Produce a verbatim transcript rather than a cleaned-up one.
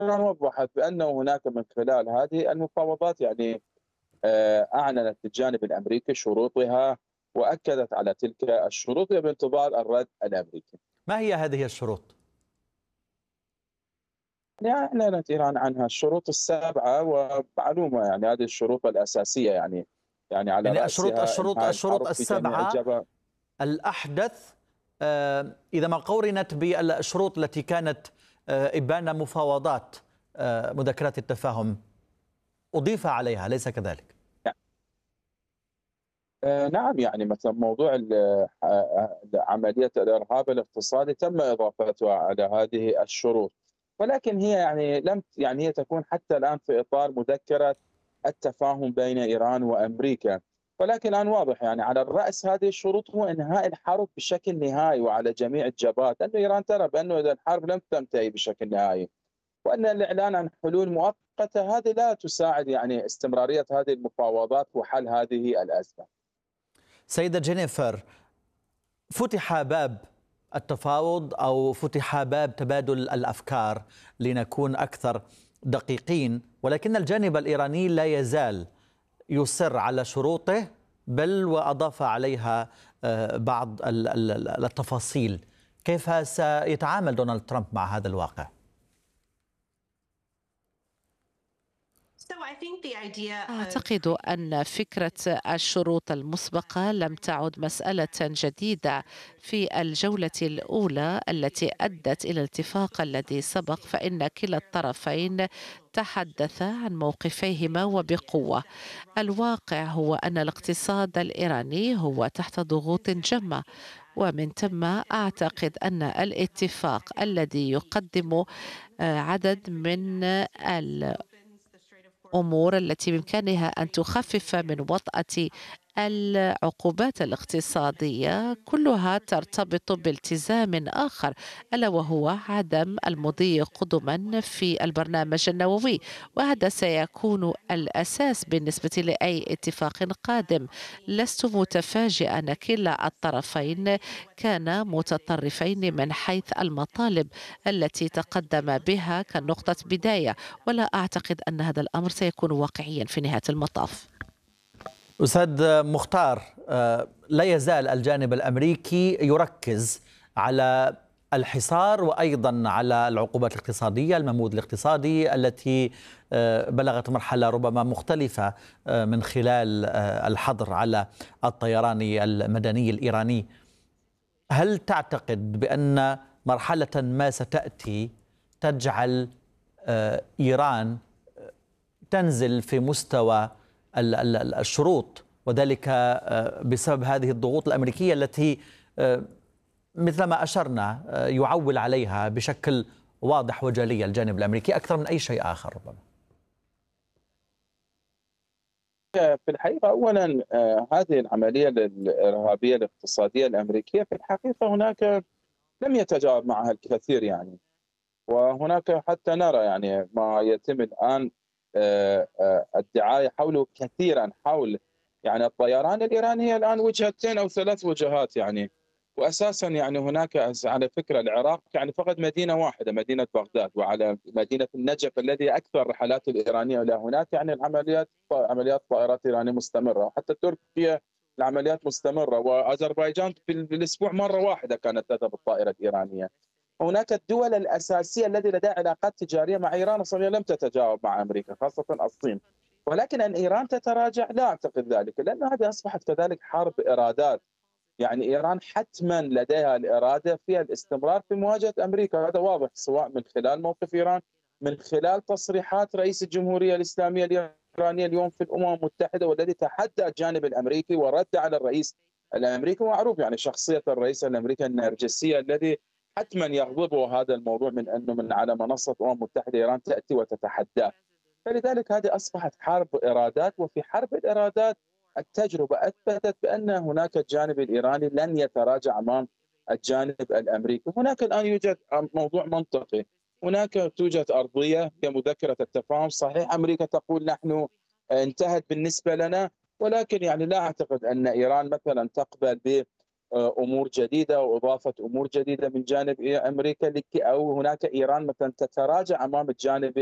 إيران وضحت بأنه هناك من خلال هذه المفاوضات يعني آآ أعلنت الجانب الأمريكي شروطها وأكدت على تلك الشروط بانتظار الرد الأمريكي. ما هي هذه الشروط؟ يعني أعلنت إيران عنها الشروط السبعة ومعلومة يعني هذه الشروط الأساسية يعني يعني على يعني الشروط رأسها الشروط إنهاء الشروط الحرب بجميع السبعة الجبهات. الأحدث، آه، إذا ما قورنت بالشروط التي كانت آه، إبان مفاوضات آه، مذكرات التفاهم أضيف عليها، أليس كذلك؟ آآ نعم، يعني مثلًا موضوع ال آآ عملية الإرهاب الاقتصادي تم إضافتها على هذه الشروط، ولكن هي يعني لم يعني هي تكون حتى الآن في إطار مذكرة التفاهم بين إيران وأمريكا، ولكن الآن واضح يعني على الرأس هذه الشروط هو إنهاء الحرب بشكل نهائي وعلى جميع الجبهات، لأن إيران ترى بأنه إذا الحرب لم تنتهي بشكل نهائي وأن الإعلان عن حلول مؤقتة هذه لا تساعد يعني استمرارية هذه المفاوضات وحل هذه الأزمة. سيدة جينيفر، فتح باب التفاوض أو فتح باب تبادل الأفكار لنكون أكثر دقيقين، ولكن الجانب الإيراني لا يزال يصر على شروطه، بل وأضاف عليها آه، بعض ال- ال- التفاصيل. كيف سيتعامل دونالد ترامب مع هذا الواقع؟ أعتقد أن فكرة الشروط المسبقة لم تعد مسألة جديدة. في الجولة الأولى التي أدت إلى الاتفاق الذي سبق، فإن كلا الطرفين تحدثا عن موقفيهما وبقوة. الواقع هو أن الاقتصاد الإيراني هو تحت ضغوط جمة، ومن ثم أعتقد أن الاتفاق الذي يقدم آه، عدد من الأمور التي بإمكانها أن تخفف من وطأة العقوبات الاقتصادية كلها ترتبط بالتزام آخر، ألا وهو عدم المضي قدما في البرنامج النووي، وهذا سيكون الأساس بالنسبة لأي اتفاق قادم. لست متفاجئة أن كلا الطرفين كانا متطرفين من حيث المطالب التي تقدم بها كنقطة بداية، ولا أعتقد أن هذا الأمر سيكون واقعيا في نهاية المطاف. أستاذ مختار، آه، لا يزال الجانب الأمريكي يركز على الحصار وأيضا على العقوبات الاقتصادية، المنبوذ الاقتصادي التي آه، بلغت مرحلة ربما مختلفة آه، من خلال آه، الحظر على الطيران المدني الإيراني. هل تعتقد بأن مرحلة ما ستأتي تجعل آه، إيران تنزل في مستوى ال- ال- الشروط، وذلك آه، بسبب هذه الضغوط الأمريكية التي آه، مثل ما أشرنا آه، يعول عليها بشكل واضح وجلي الجانب الأمريكي أكثر من أي شيء آخر ربما؟ في الحقيقة أولًا آآ هذه العملية الإرهابية الاقتصادية الأمريكية في الحقيقة هناك لم يتجاوب معها الكثير يعني، وهناك حتى نرى يعني ما يتم الآن آآ آآ الدعاية حوله كثيرًا حول يعني الطيران الإيراني هي الآن وجهتين أو ثلاث وجهات يعني، وأساسًا يعني هناك أس على فكرة العراق يعني فقط مدينة واحدة مدينة بغداد، وعلى مدينة النجف الذي أكثر الرحلات الإيرانية إلى هناك يعني العمليات عمليات طائرات إيرانية مستمرة، وحتى تركيا العمليات مستمرة، وأذربيجان في ال بالأسبوع مرة واحدة كانت تذهب الطائرة الإيرانية. هناك الدول الأساسية التي لديها علاقات تجارية مع إيران أصلًا لم تتجاوب مع أمريكا خاصة الصين، ولكن أن إيران تتراجع لا أعتقد ذلك، لأن هذه أصبحت كذلك حرب إرادات، يعني إيران حتمًا لديها الإرادة في الاستمرار في مواجهة أمريكا، هذا واضح سواء من خلال موقف إيران، من خلال تصريحات رئيس الجمهورية الإسلامية الإيرانية اليوم في الأمم المتحدة والذي تحدى الجانب الأمريكي ورد على الرئيس الأمريكي، ومعروف يعني شخصية الرئيس الأمريكي النرجسية الذي حتمًا يغضبه هذا الموضوع من أنه من على منصة الأمم المتحدة إيران تأتي وتتحداه، فلذلك هذه أصبحت حرب إرادات، وفي حرب الإرادات التجربة أثبتت بأن هناك الجانب الإيراني لن يتراجع أمام الجانب الأمريكي. هناك الآن يوجد موضوع منطقي، هناك توجد أرضية هي مذكرة التفاهم، صحيح أمريكا تقول نحن انتهت بالنسبة لنا، ولكن يعني لا أعتقد أن إيران مثلا تقبل امور جديده واضافه امور جديده من جانب امريكا، او هناك ايران مثلا تتراجع امام الجانب